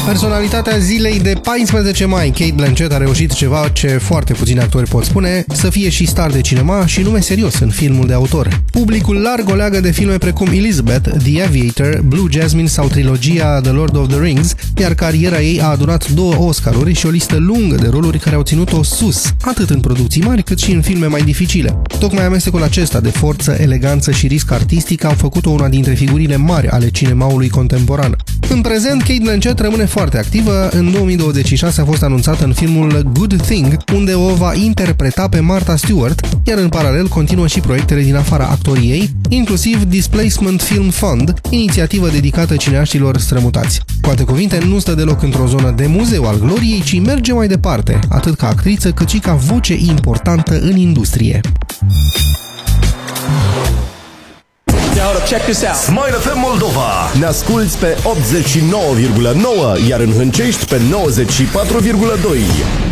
Personalitatea zilei de 14 mai, Cate Blanchett, a reușit ceva ce foarte puțini actori pot spune, să fie și star de cinema și nume serios în filmul de autor. Publicul larg o leagă de filme precum Elizabeth, The Aviator, Blue Jasmine sau trilogia The Lord of the Rings, iar cariera ei a adunat 2 Oscaruri și o listă lungă de roluri care au ținut-o sus, atât în producții mari cât și în filme mai dificile. Tocmai amestecul acesta de forță, eleganță și risc artistic au făcut-o una dintre figurile mari ale cinemaului contemporan. În prezent, Cate Blanchett rămâne foarte activă. În 2026 a fost anunțată în filmul Good Thing, unde o va interpreta pe Martha Stewart, iar în paralel continuă și proiectele din afara actoriei, inclusiv Displacement Film Fund, inițiativă dedicată cineaștilor strămutați. Cu alte cuvinte, nu stă deloc într-o zonă de muzeu al gloriei, ci merge mai departe, atât ca actriță cât și ca voce importantă în industrie. Check this out. Smile FM Moldova. Ne asculți pe 89,9, iar în Hâncești pe 94,2.